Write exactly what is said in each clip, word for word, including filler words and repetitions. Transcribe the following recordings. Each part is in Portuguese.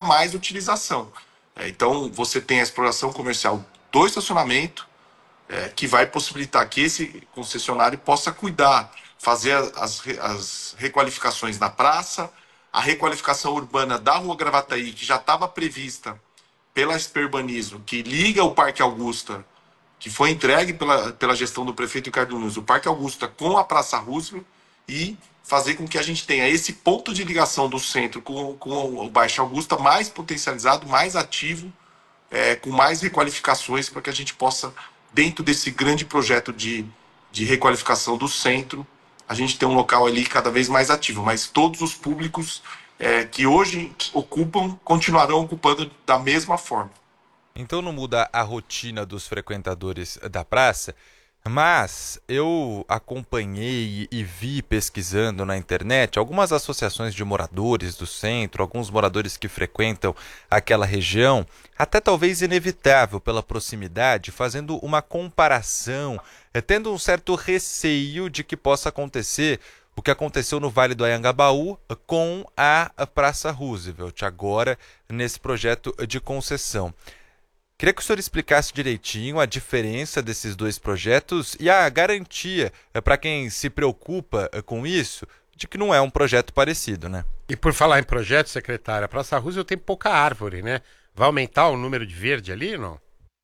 mais utilização. É, então, você tem a exploração comercial do estacionamento, é, que vai possibilitar que esse concessionário possa cuidar, fazer as, as requalificações na praça, a requalificação urbana da Rua Gravataí, que já estava prevista pela Esperbanismo, que liga o Parque Augusta, que foi entregue pela, pela gestão do prefeito Ricardo Nunes, o Parque Augusta com a Praça Roosevelt, e fazer com que a gente tenha esse ponto de ligação do centro com, com o Baixo Augusta mais potencializado, mais ativo, é, com mais requalificações, para que a gente possa, dentro desse grande projeto de, de requalificação do centro, a gente ter um local ali cada vez mais ativo. Mas todos os públicos é, que hoje ocupam, continuarão ocupando da mesma forma. Então não muda a rotina dos frequentadores da praça, mas eu acompanhei e vi pesquisando na internet algumas associações de moradores do centro, alguns moradores que frequentam aquela região, até talvez inevitável pela proximidade, fazendo uma comparação, tendo um certo receio de que possa acontecer o que aconteceu no Vale do Anhangabaú com a Praça Roosevelt, agora nesse projeto de concessão. Queria que o senhor explicasse direitinho a diferença desses dois projetos e a garantia para quem se preocupa com isso de que não é um projeto parecido, né? E por falar em projeto, secretária, a Praça Roosevelt tem pouca árvore, né? Vai aumentar o número de verde ali, não?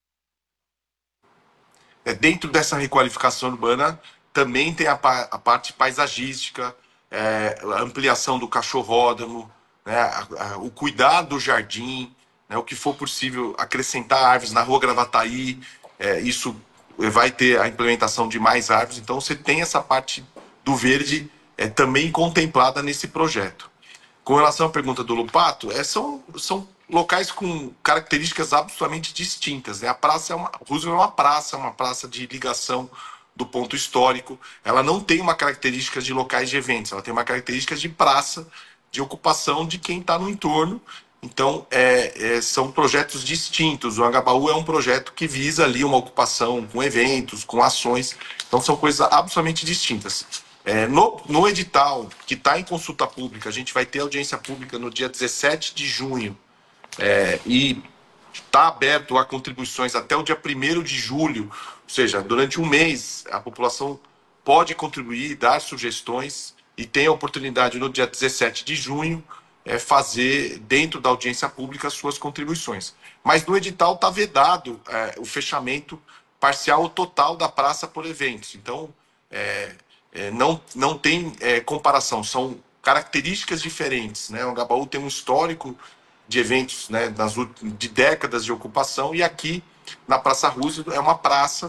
É, dentro dessa requalificação urbana, também tem a, pa a parte paisagística, é, a ampliação do cachorródromo, né, a, a, o cuidado do jardim, né, o que for possível, acrescentar árvores na Rua Gravataí, é, isso vai ter a implementação de mais árvores. Então, você tem essa parte do verde é, também contemplada nesse projeto. Com relação à pergunta do Lupato, é, são, são locais com características absolutamente distintas. Né? A praça é uma, Roosevelt é uma praça, uma praça de ligação do ponto histórico. Ela não tem uma característica de locais de eventos, ela tem uma característica de praça, de ocupação de quem está no entorno. Então, é, é, são projetos distintos. O Anhangabaú é um projeto que visa ali uma ocupação com eventos, com ações. Então, são coisas absolutamente distintas. É, no, no edital, que está em consulta pública, a gente vai ter audiência pública no dia dezessete de junho, é, e está aberto a contribuições até o dia primeiro de julho, ou seja, durante um mês, a população pode contribuir, dar sugestões, e tem a oportunidade no dia dezessete de junho é, fazer, dentro da audiência pública, as suas contribuições. Mas no edital está vedado é, o fechamento parcial ou total da praça por eventos. Então, é, é, não, não tem é, comparação, são características diferentes. Né? O Anhangabaú tem um histórico de eventos, né, nas, de décadas de ocupação, e aqui na Praça Roosevelt é uma praça,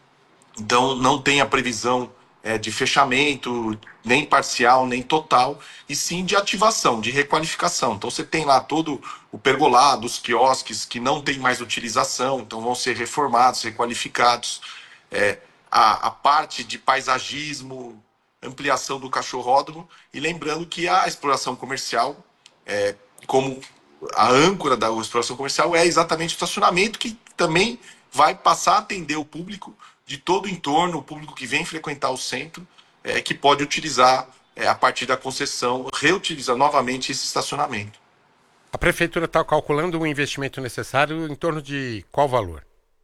então não tem a previsão é, de fechamento, nem parcial, nem total, e sim de ativação, de requalificação. Então você tem lá todo o pergolado, os quiosques que não tem mais utilização, então vão ser reformados, requalificados, é, a, a parte de paisagismo, ampliação do cachorródromo, e lembrando que a exploração comercial, é, como a âncora da exploração comercial, é exatamente o estacionamento, que também vai passar a atender o público de todo o entorno, o público que vem frequentar o centro, é, que pode utilizar, é, a partir da concessão, reutilizar novamente esse estacionamento. A prefeitura está calculando um investimento necessário em torno de qual valor?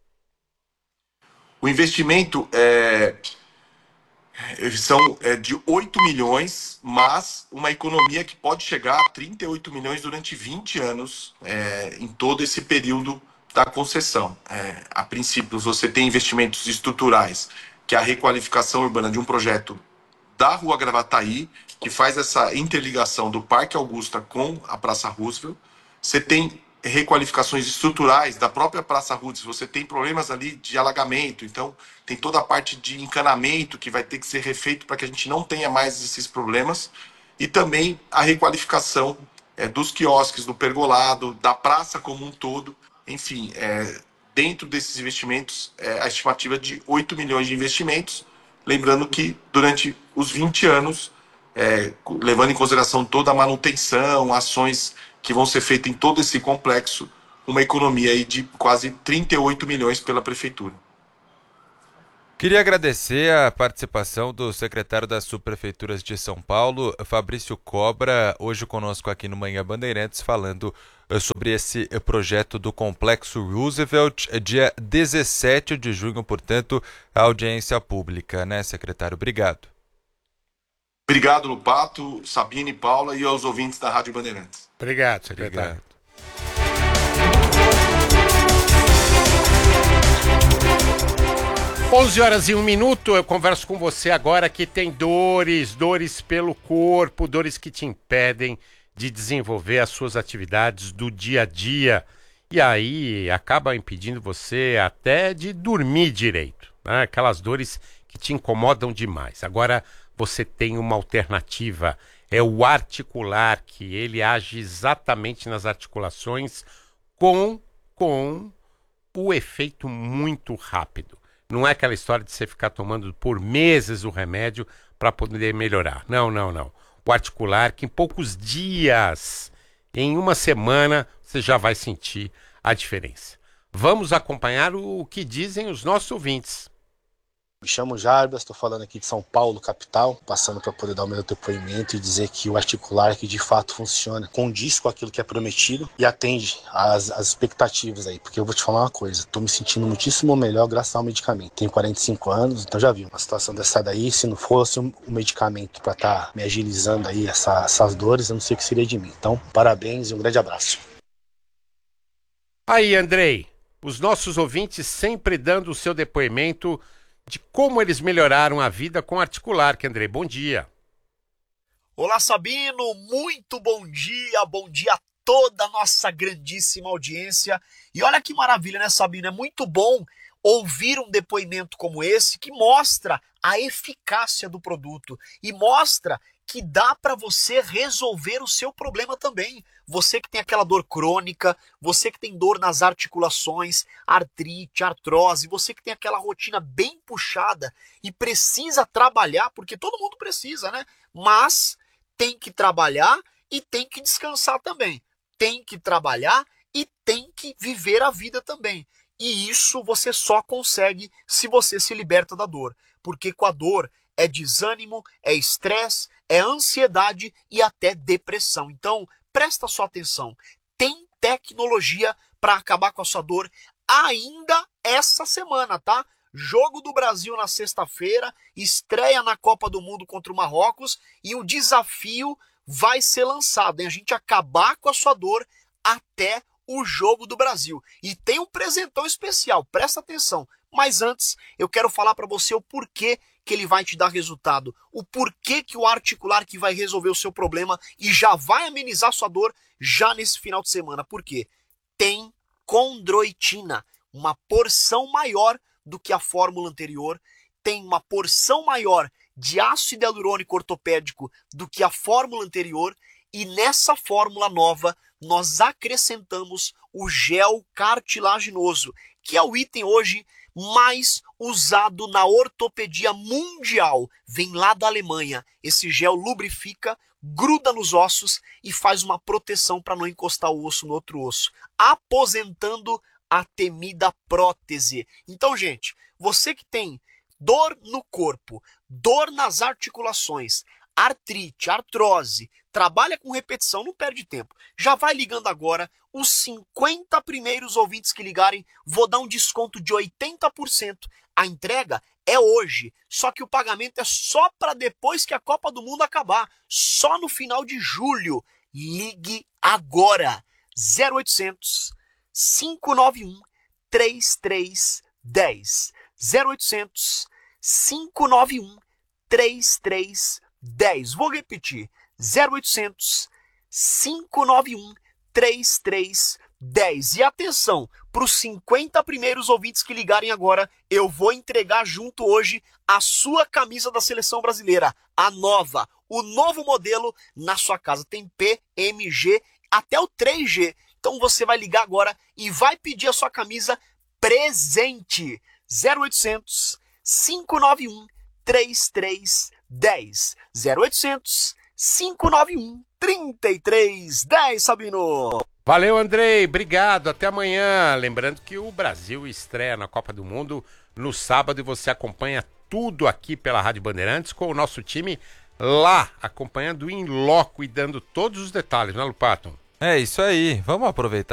O investimento é, são é, de oito milhões, mas uma economia que pode chegar a trinta e oito milhões durante vinte anos, é, em todo esse período da concessão. É, a princípio, você tem investimentos estruturais, que é a requalificação urbana de um projeto da Rua Gravataí, que faz essa interligação do Parque Augusta com a Praça Roosevelt. Você tem requalificações estruturais da própria Praça Roosevelt, você tem problemas ali de alagamento, então tem toda a parte de encanamento que vai ter que ser refeito para que a gente não tenha mais esses problemas, e também a requalificação é, dos quiosques, do pergolado, da praça como um todo. Enfim, é, dentro desses investimentos, é, a estimativa é de oito milhões de investimentos, lembrando que durante os vinte anos, é, levando em consideração toda a manutenção, ações que vão ser feitas em todo esse complexo, uma economia aí de quase trinta e oito milhões pela prefeitura. Queria agradecer a participação do secretário das Subprefeituras de São Paulo, Fabrício Cobra, hoje conosco aqui no Manhã Bandeirantes, falando sobre esse projeto do Complexo Roosevelt, dia dezessete de junho, portanto, a audiência pública, né, secretário? Obrigado. Obrigado, Lupato, Sabine e Paula e aos ouvintes da Rádio Bandeirantes. Obrigado, secretário. Obrigado. onze horas e um minuto, eu converso com você agora que tem dores, dores pelo corpo, dores que te impedem de desenvolver as suas atividades do dia a dia. E aí acaba impedindo você até de dormir direito, né? Aquelas dores que te incomodam demais. Agora você tem uma alternativa, é o articular, que ele age exatamente nas articulações com, com o efeito muito rápido. Não é aquela história de você ficar tomando por meses o remédio para poder melhorar. Não, não, não. O articular, que em poucos dias, em uma semana, você já vai sentir a diferença. Vamos acompanhar o que dizem os nossos ouvintes. Me chamo Jarbas, estou falando aqui de São Paulo, capital, passando para poder dar o meu depoimento e dizer que o articular que de fato funciona, condiz com aquilo que é prometido e atende às, às expectativas aí, porque eu vou te falar uma coisa, estou me sentindo muitíssimo melhor graças ao medicamento. Tenho quarenta e cinco anos, então já vi uma situação dessa daí, se não fosse o medicamento para estar tá me agilizando aí essa, essas dores, eu não sei o que seria de mim. Então, parabéns e um grande abraço. Aí, Andrei, os nossos ouvintes sempre dando o seu depoimento de como eles melhoraram a vida com articular, que Andrei, bom dia. Olá, Sabino, muito bom dia, bom dia a toda a nossa grandíssima audiência. E olha que maravilha, né, Sabino? É muito bom ouvir um depoimento como esse que mostra a eficácia do produto e mostra que dá para você resolver o seu problema também. Você que tem aquela dor crônica, você que tem dor nas articulações, artrite, artrose, você que tem aquela rotina bem puxada e precisa trabalhar, porque todo mundo precisa, né? Mas tem que trabalhar e tem que descansar também. Tem que trabalhar e tem que viver a vida também. E isso você só consegue se você se liberta da dor. Porque com a dor é desânimo, é estresse, é ansiedade e até depressão. Então, presta sua atenção. Tem tecnologia para acabar com a sua dor ainda essa semana, tá? Jogo do Brasil na sexta-feira, estreia na Copa do Mundo contra o Marrocos e o desafio vai ser lançado, hein? A gente acabar com a sua dor até o Jogo do Brasil. E tem um presentão especial, presta atenção. Mas antes, eu quero falar para você o porquê que ele vai te dar resultado. O porquê que o articular que vai resolver o seu problema e já vai amenizar sua dor já nesse final de semana. Por quê? Tem condroitina, uma porção maior do que a fórmula anterior, tem uma porção maior de ácido hialurônico ortopédico do que a fórmula anterior e nessa fórmula nova nós acrescentamos o gel cartilaginoso, que é o item hoje mais usado na ortopedia mundial. Vem lá da Alemanha. Esse gel lubrifica, gruda nos ossos e faz uma proteção para não encostar o osso no outro osso, aposentando a temida prótese. Então, gente, você que tem dor no corpo, dor nas articulações, artrite, artrose, trabalha com repetição, não perde tempo. Já vai ligando agora, os cinquenta primeiros ouvintes que ligarem, vou dar um desconto de oitenta por cento. A entrega é hoje, só que o pagamento é só para depois que a Copa do Mundo acabar, só no final de julho. Ligue agora, zero oitocentos, cinco nove um, três três um zero, zero oitocentos, cinco nove um, três três um zero. Vou repetir, zero oitocentos, cinco nove um, três três um zero. E atenção, para os cinquenta primeiros ouvintes que ligarem agora, eu vou entregar junto hoje a sua camisa da Seleção Brasileira, a nova, o novo modelo na sua casa. Tem P, M, G, até o três G. Então você vai ligar agora e vai pedir a sua camisa presente. zero oitocentos, cinco nove um, três três um zero. zero oitocentos, cinco nove um, três três um zero, Sabino. Valeu, Andrei. Obrigado. Até amanhã. Lembrando que o Brasil estreia na Copa do Mundo no sábado e você acompanha tudo aqui pela Rádio Bandeirantes com o nosso time lá, acompanhando em loco e dando todos os detalhes, né, Lupato? É isso aí. Vamos aproveitar